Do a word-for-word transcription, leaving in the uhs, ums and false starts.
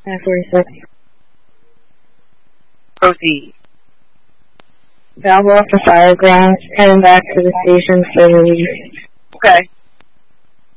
nine forty-six. Proceed. Valve off the fire grounds, heading back to the station for relief. Okay.